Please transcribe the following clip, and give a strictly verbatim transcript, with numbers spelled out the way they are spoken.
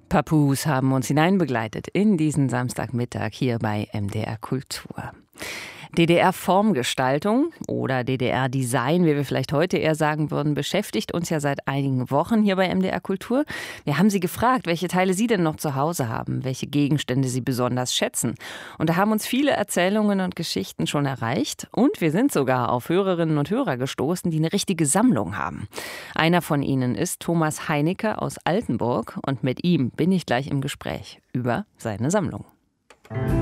Papus haben uns hineinbegleitet in diesen Samstagmittag hier bei M D R Kultur. D D R-Formgestaltung oder D D R-Design, wie wir vielleicht heute eher sagen würden, beschäftigt uns ja seit einigen Wochen hier bei M D R Kultur. Wir haben Sie gefragt, welche Teile Sie denn noch zu Hause haben, welche Gegenstände Sie besonders schätzen. Und da haben uns viele Erzählungen und Geschichten schon erreicht. Und wir sind sogar auf Hörerinnen und Hörer gestoßen, die eine richtige Sammlung haben. Einer von ihnen ist Thomas Heinicke aus Altenburg. Und mit ihm bin ich gleich im Gespräch über seine Sammlung.